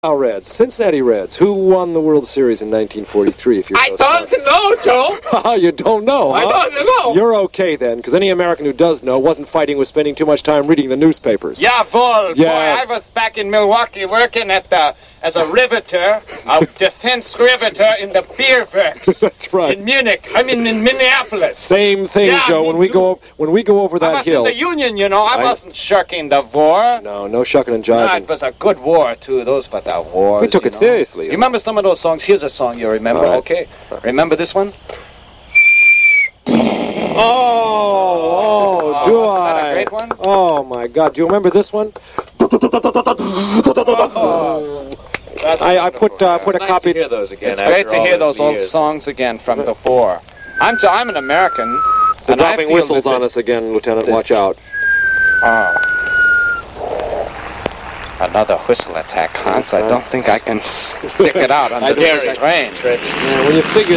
Reds, Cincinnati Reds. Who won the World Series in 1943? If you're I don't know, Joe. You don't know, huh? I don't know. You're okay then, because any American who does know wasn't fighting with spending too much time reading the newspapers. Yeah, Boy, Yeah. I was back in Milwaukee working as a riveter, a defense riveter in the beer works. That's right. In Munich. I mean, in Minneapolis. Same thing, Yeah, Joe. me When we too. go over I that was hill. in the Union, you know. I wasn't shirking the war. No shucking and No, jiving. it was a good war, too. Those were the wars. We took it you know. seriously. You remember some of those songs? Here's a song you remember, All right. okay? Remember this one? Oh, do wasn't I? that a great one? Oh my God! Do you remember this one? That's I put a Nice copy. to hear those again. It's great after to all hear these those old years. songs again from before. I'm an American. They're and I dropping feel whistles that on us again, Lieutenant. Watch out. Another whistle attack, Hans. I don't think I can stick it out under the strain. Yeah, when you figure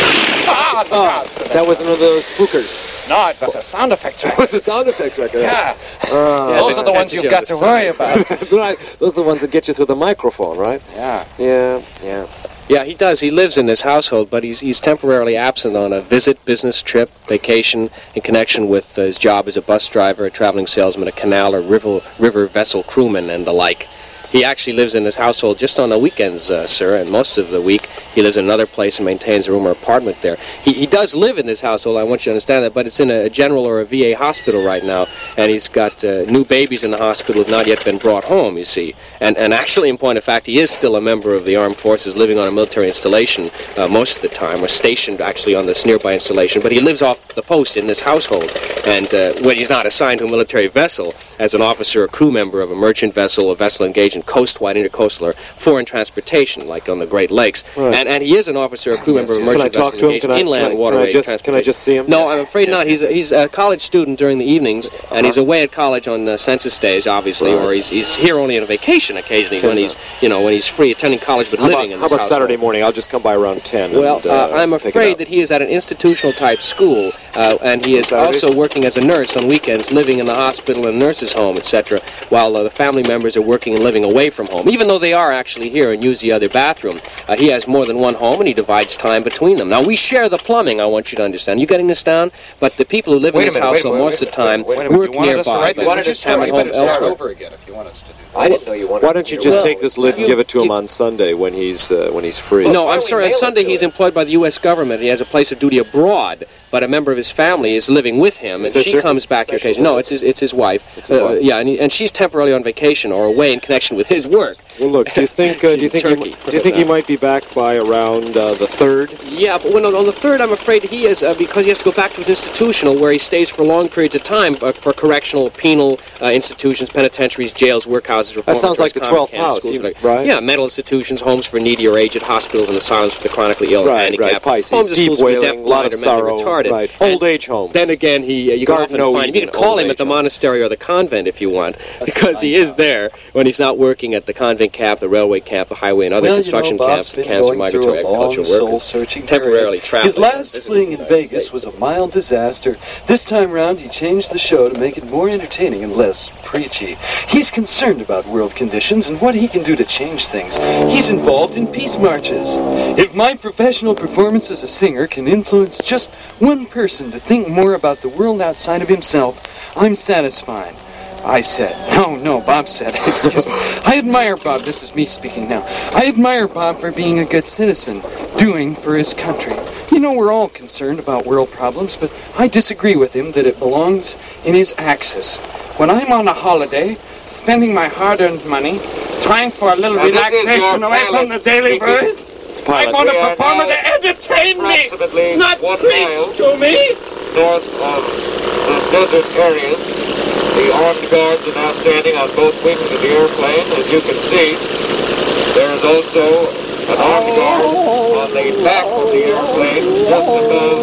that. That was one of those spookers. No, it was a sound effects That record. was a sound effects record. Yeah. Those are the ones you've got to worry about. That's right. Those are the ones that get you through the microphone, right? Yeah. Yeah. Yeah, he does. He lives in this household, but he's temporarily absent on a visit, business trip, vacation, in connection with his job as a bus driver, a traveling salesman, a canal or river vessel crewman, and the like. He actually lives in this household just on the weekends, sir, and most of the week he lives in another place and maintains a room or apartment there. He does live in this household, I want you to understand that, but it's in a general or a VA hospital right now, and he's got new babies in the hospital who have not yet been brought home, you see. And actually, in point of fact, he is still a member of the armed forces living on a military installation most of the time, or stationed actually on this nearby installation, but he lives off the post in this household, and when he's not assigned to a military vessel, as an officer or crew member of a merchant vessel, a vessel engaged in coastwide, intercoastal, or foreign transportation, like on the Great Lakes. Right. And he is an officer or crew member of a Can I merchant talk vessel to him? engaged in inland waterway transportation. Can I just see him? No, I'm afraid not. He's a college student during the evenings, and he's away at college on census days, obviously, or he's here only on a vacation occasionally when he's free attending college but living in How this about household. Saturday morning? I'll just come by around 10. Well, and, I'm pick it afraid up. that he is at an institutional-type school, and he is Saturdays? also working as a nurse on weekends, living in the hospital and nurse's home, etc., while the family members are working and living away from home. Even though they are actually here and use the other bathroom, he has more than one home, and he divides time between them. Now, we share the plumbing, I want you to understand. You getting this down? But the people who live in this household most of the time work nearby, but just have at home elsewhere. over again if you want us to do that. I didn't know you wanted Why don't you just Well, take this lid and give it to him on Sunday when he's free? No, I'm sorry. On Sunday, he's employed by the U.S. government. He has a place of duty abroad, but a member of his family is living with him, and she Sister? comes back here occasionally. No, it's his wife. It's his wife. Yeah, and she's temporarily on vacation or away in connection with his work. Well, look. Do you think? Do you think? Turkey. He might be back by around the 3rd? Yeah, but on the 3rd, I'm afraid he is, because he has to go back to his institutional where he stays for long periods of time for correctional, penal institutions, penitentiaries, jails, workhouses, reformatories, sounds like the convent 12th camps, house, schools, right? Yeah, mental institutions, homes for needy or aged, hospitals and asylums for the chronically ill and Right, handicapped, Pisces, homes and deep schools for the deaf, wailing, a lot blind, of or mentally sorrow, retarded. right. And Old age homes. Then again, you can often Gardno find him. You can Eden, call old him at age the home. monastery or the convent if you want, because he is there when he's not working at the convent camp, the railway camp, the highway, and other construction camps, the cancer, migratory, agricultural workers. Temporarily traveling. His last fling in Vegas was a mild disaster. This time round, he changed the show to make it more entertaining and less preachy. He's concerned about world conditions and what he can do to change things. He's involved in peace marches. If my professional performance as a singer can influence just one person to think more about the world outside of himself, I'm satisfied. I said. No, Bob said. Excuse me. I admire Bob. This is me speaking now. I admire Bob for being a good citizen, doing for his country. You know, we're all concerned about world problems, but I disagree with him that it belongs in his axis. When I'm on a holiday, spending my hard-earned money, trying for a little relaxation away from the daily burdens, I want a performer to entertain me, not preach to me. North of the desert areas. The armed guards are now standing on both wings of the airplane. As you can see, there is also an armed guard on the back of the airplane, just above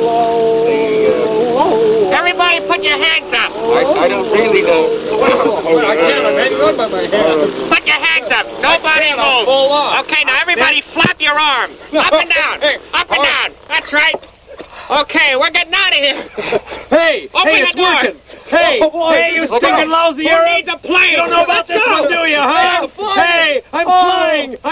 the... Everybody put your hands up. I don't really know... I can't. I'm hanging on by my hands. Put your hands up. Nobody move. Okay, now everybody flap your arms. Up and down. Up and down. That's right. Okay, we're getting out of here. Hey, Open it's the door. working. Hey, hey, you stinking lousy Arabs! Who needs a plane? You don't know about this one, do you, huh? Hey, I'm flying!